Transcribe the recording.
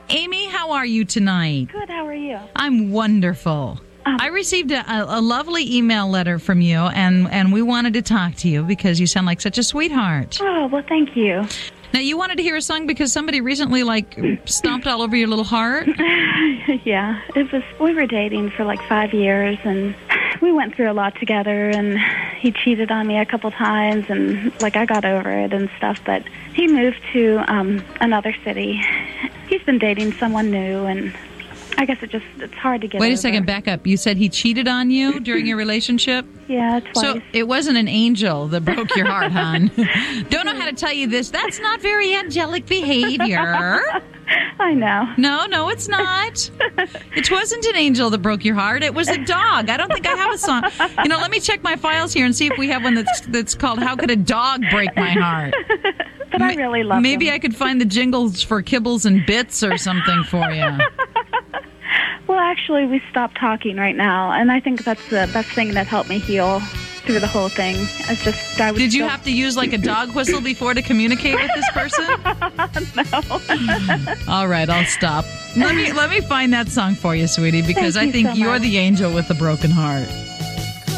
Amy, how are you tonight? Good, how are you? I'm wonderful. I received a lovely email letter from you, and we wanted to talk to you because you sound like such a sweetheart. Oh, well, thank you. Now, you wanted to hear a song because somebody recently, stomped all over your little heart? Yeah, we were dating for 5 years, and we went through a lot together, and he cheated on me a couple times, and, I got over it and stuff, but he moved to another city. He's been dating someone new, and I guess it's hard to get Wait over. a second, back up. You said he cheated on you during your relationship? Yeah, twice. So it wasn't an angel that broke your heart, hon. Don't know how to tell you this. That's not very angelic behavior. I know. No, it's not. It wasn't an angel that broke your heart. It was a dog. I don't think I have a song. Let me check my files here and see if we have one that's called How Could a Dog Break My Heart? But I really love Maybe him. I could find the jingles for Kibbles and Bits or something for you. Well, actually, we stopped talking right now, and I think that's the best thing that helped me heal through the whole thing. It's just Did you have to use a dog whistle before to communicate with this person? No. All right, I'll stop. Let me find that song for you, sweetie, because Thank I think you so you're much. the angel with the broken heart.